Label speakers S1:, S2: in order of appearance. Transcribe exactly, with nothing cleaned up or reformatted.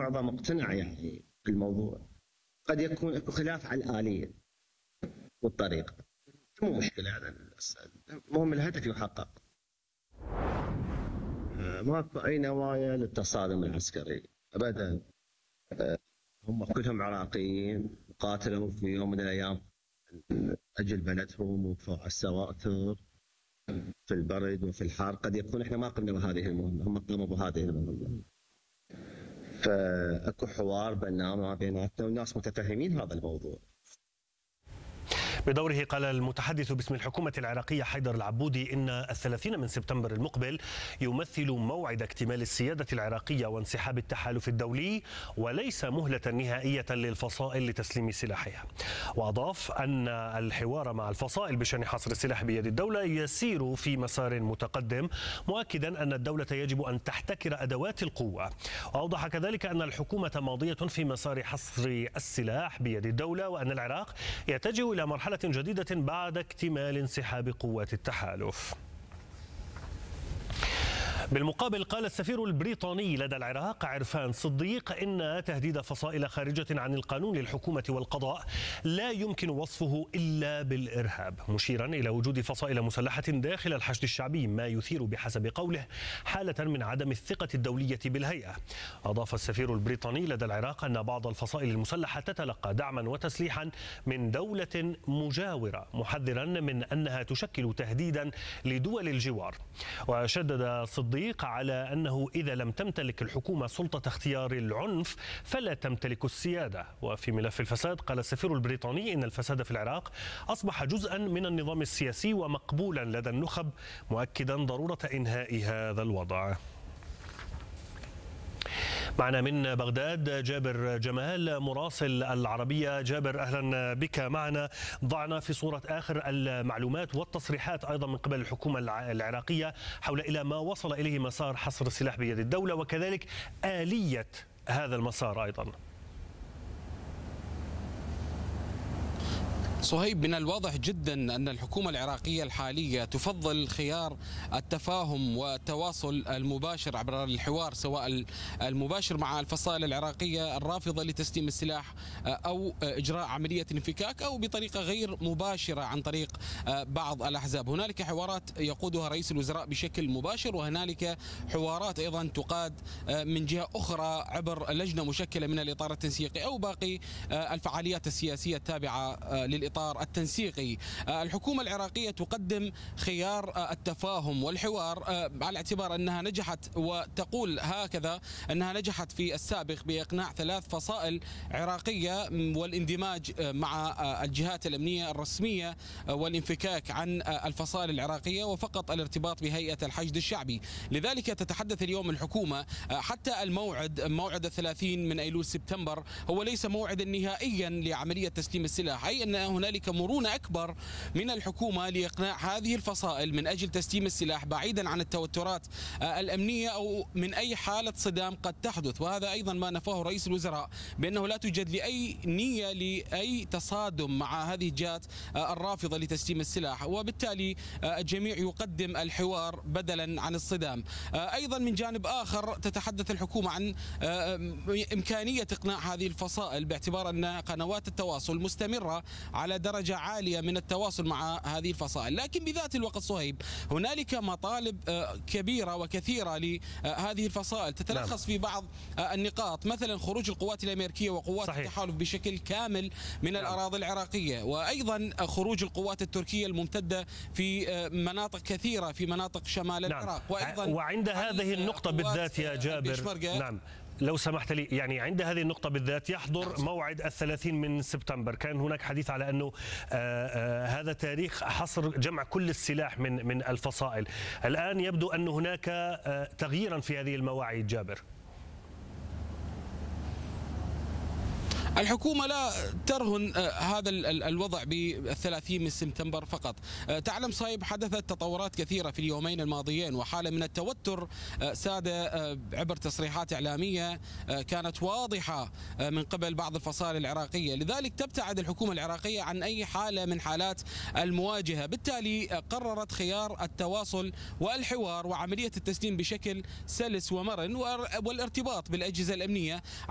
S1: معظم مقتنع يعني بالموضوع. قد يكون اكو خلاف على الآلية والطريقة، مو مشكلة هذا، المهم الهدف يحقق. ماكو أي نوايا للتصادم العسكري أبدا. هم كلهم عراقيين قاتلوا في يوم من الأيام أجل بلدهم وفوق السواتر في البرد وفي الحار. قد يكون احنا ما قمنا بهذه المهمة، هم قاموا بهذه المهمة. فاكو حوار بيننا وما بيناتنا والناس متفهمين هذا الموضوع.
S2: بدوره قال المتحدث باسم الحكومة العراقية حيدر العبودي إن الثلاثين من سبتمبر المقبل يمثل موعد اكتمال السيادة العراقية وانسحاب التحالف الدولي، وليس مهلة نهائية للفصائل لتسليم سلاحها. وأضاف أن الحوار مع الفصائل بشأن حصر السلاح بيد الدولة يسير في مسار متقدم، مؤكدا أن الدولة يجب أن تحتكر أدوات القوة. وأوضح كذلك أن الحكومة ماضية في مسار حصر السلاح بيد الدولة، وأن العراق يتجه إلى مرحلة جديدة بعد اكتمال انسحاب قوات التحالف. بالمقابل قال السفير البريطاني لدى العراق عرفان صديق إن تهديد فصائل خارجة عن القانون للحكومة والقضاء لا يمكن وصفه إلا بالإرهاب، مشيرا إلى وجود فصائل مسلحة داخل الحشد الشعبي، ما يثير بحسب قوله حالة من عدم الثقة الدولية بالهيئة. أضاف السفير البريطاني لدى العراق أن بعض الفصائل المسلحة تتلقى دعما وتسليحا من دولة مجاورة، محذرا من أنها تشكل تهديدا لدول الجوار. وشدد صديق على أنه إذا لم تمتلك الحكومة سلطة اختيار العنف فلا تمتلك السيادة. وفي ملف الفساد قال السفير البريطاني إن الفساد في العراق أصبح جزءا من النظام السياسي ومقبولا لدى النخب، مؤكدا ضرورة إنهاء هذا الوضع. معنا من بغداد جابر جمال مراسل العربية. جابر أهلا بك معنا. ضعنا في صورة آخر المعلومات والتصريحات أيضا من قبل الحكومة العراقية حول إلى ما وصل إليه مسار حصر السلاح بيد الدولة، وكذلك آلية هذا المسار أيضا.
S3: صهيب، من الواضح جدا أن الحكومة العراقية الحالية تفضل خيار التفاهم والتواصل المباشر عبر الحوار، سواء المباشر مع الفصائل العراقية الرافضة لتسليم السلاح أو إجراء عملية انفكاك، أو بطريقة غير مباشرة عن طريق بعض الأحزاب. هنالك حوارات يقودها رئيس الوزراء بشكل مباشر، وهنالك حوارات أيضا تقاد من جهة أخرى عبر لجنة مشكلة من الإطار التنسيقي أو باقي الفعاليات السياسية التابعة للإطار التنسيقي. الحكومة العراقية تقدم خيار التفاهم والحوار على اعتبار أنها نجحت، وتقول هكذا أنها نجحت في السابق بإقناع ثلاث فصائل عراقية والاندماج مع الجهات الأمنية الرسمية والانفكاك عن الفصائل العراقية وفقط الارتباط بهيئة الحشد الشعبي. لذلك تتحدث اليوم الحكومة حتى الموعد موعد الثلاثين من أيلول سبتمبر هو ليس موعدا نهائيا لعملية تسليم السلاح، أي أن هنالك مرونة أكبر من الحكومة لإقناع هذه الفصائل من أجل تسليم السلاح بعيدا عن التوترات الأمنية أو من أي حالة صدام قد تحدث. وهذا أيضا ما نفاه رئيس الوزراء، بأنه لا توجد لأي نية لأي تصادم مع هذه الجهات الرافضة لتسليم السلاح، وبالتالي الجميع يقدم الحوار بدلا عن الصدام. أيضا من جانب آخر تتحدث الحكومة عن إمكانية إقناع هذه الفصائل باعتبار أن قنوات التواصل مستمرة على درجة عالية من التواصل مع هذه الفصائل. لكن بذات الوقت صهيب، هنالك مطالب كبيرة وكثيرة لهذه الفصائل تتلخص في بعض النقاط، مثلا خروج القوات الأمريكية وقوات صحيح. التحالف بشكل كامل من نعم. الأراضي العراقية، وأيضا خروج القوات التركية الممتدة في مناطق كثيرة في مناطق شمال نعم. العراق.
S2: وأيضا وعند هذه النقطة بالذات يا جابر، نعم لو سمحت لي، يعني عند هذه النقطة بالذات يحضر موعد الثلاثين من سبتمبر. كان هناك حديث على أنه آآ آآ هذا تاريخ حصر جمع كل السلاح من من الفصائل. الآن يبدو أن هناك تغييرا في هذه المواعيد. جابر،
S3: الحكومة لا ترهن هذا الوضع بالثلاثين من سبتمبر فقط. تعلم صايب، حدثت تطورات كثيرة في اليومين الماضيين، وحالة من التوتر ساد عبر تصريحات إعلامية كانت واضحة من قبل بعض الفصائل العراقية. لذلك تبتعد الحكومة العراقية عن أي حالة من حالات المواجهة، بالتالي قررت خيار التواصل والحوار وعملية التسليم بشكل سلس ومرن، والارتباط بالأجهزة الأمنية